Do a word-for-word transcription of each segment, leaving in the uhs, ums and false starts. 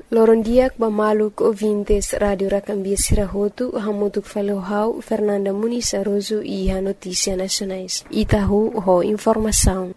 Lorondiak bamaluk ouvintes Radio Racambia Sirahotu, hamutuk falohau Fernanda Muniz Aroso e a Notícia Nacionais. Itahu ho informação.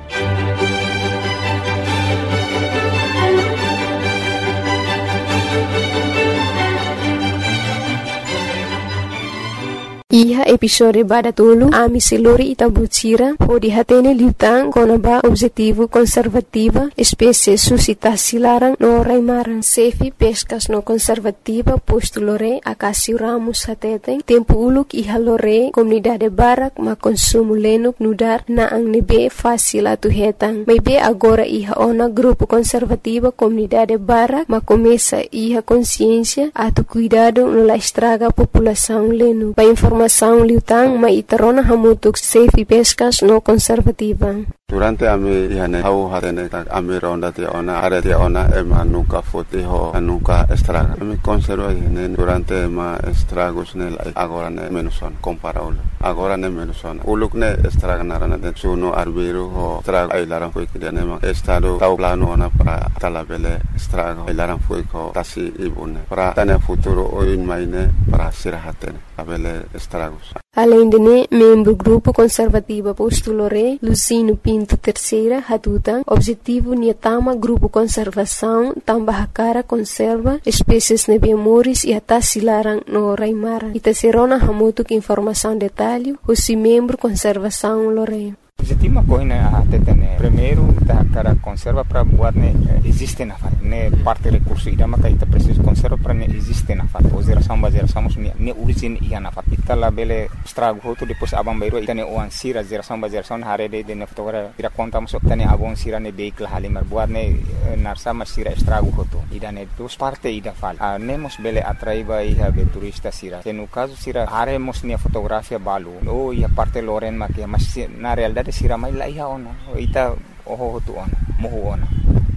Iha episode badatulu ami selori itabutira o dihatene liutang konaba objetivo conservativa espécie suscitasi larang no raimarang sefi pescas no conservativa posto lore akasi ramos hatete tempo uluk iha lore comunidade barak ma consumo lenuk nudar na ang nebe fácil atu hetang may be agora iha ona grupo conservativa comunidade barak ma começa iha consciência atu cuidado no la estraga população lenu pa informação liutang ma itarona hamutuk safe pescas no conservativa. Durante ami ihane hau hatene tak ami ronda ti ona are ti ona ema nuka foti ho nuka estraga. Ami conserva ihane durante ma estragos ne agora ne menuson comparable. Agora ne menuson. Uluk ne estraga narana de suno arbiro ho estraga ai laran foi que ma estado tau plano ona para talabele estraga ai laran foi ko tasi ibune. Para tane futuro oin maine para sirahatene abele estragos. Além de ne, membro grupo conservativa postulore Lucino Pinto Terceira Hatutan, objetivo niatama grupo conservação tambah cara conserva espécies nebiamoris e atasilarang no raimara. Itaserona hamutuk informação detalhe, o membro conservação lore. Objetivo coisa até né primeiro da cara conserva para buat né existe na fase né parte recurso ida maka ita preciso conserva para né existe na fase geração ba geração né né origin ia na fase ita la bele estrago hoto depois abang bairo ita né oan sira geração ba geração hare de de fotogra ira conta mo ita né abon sira né vehicle halimar buat né narsa mas sira estrago hoto ida né dos parte ida fal a nemos bele atraiba ia be turista sira se no caso sira hare mos né fotografia balu o ia parte loren makia mas na realidade sira mai la iha ona ita oho tu ona mohu ona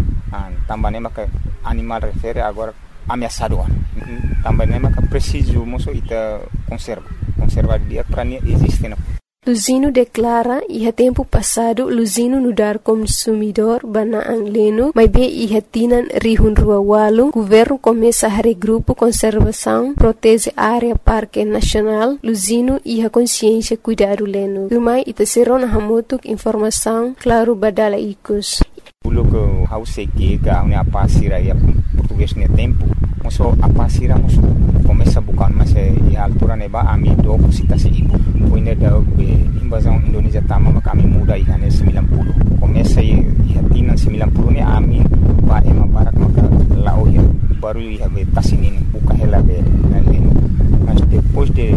an tambane maka animal refere agora ameaçado ona tambane maka preciso moso ita conserva conserva dia para nie existe na Luzino declara iha tempo passado Luzino nudar consumidor bana ang leno may be iha tinan rihun rua walung governo começa a regrupo conservação protege área parque nacional Luzino iha consciência cuidado leno rumai ita serona hamutuk informação claro badala ikus Uluk hause kega une apasira ya português ne tempo moso apasira moso começa bukan masa di altura neba ami do citasi ibu puine da invasão Indonesia tama maka kami muda ihane sembilan puluh começa ihatinan sembilan puluh ne ami ba ema barak maka lao ya baru iha be tasinin buka hela be naleno mas depois de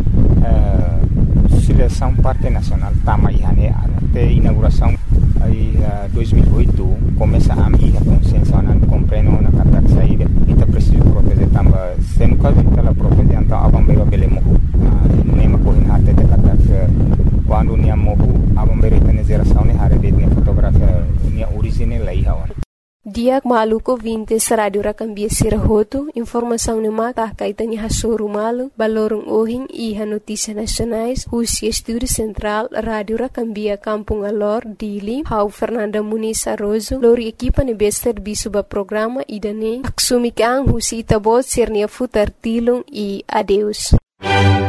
uh, seleção parte nacional tama ihane até inauguração aí uh, dois mil e oito começa a minha consciência não compreendo na carta saída ita preciso proteger tamba se no caso ita la proteger então abambeiro belemo nema correndo até de carta quando nia mohu abambeiro ita geração ne hare de nia fotografia nia origine lá iha Diak maluko vintes Radio Racambia Sirahotu, informação ne maka kaitani hasuru malu, balorong ohing iha notícia nacionais, husi estúdio central Radio Racambia Kampung Alor, Dili, hau Fernanda Muniz Aroso, lori equipa ne bester bisuba programa idane, aksumikang husi itabot sirnia futar tilung e adeus.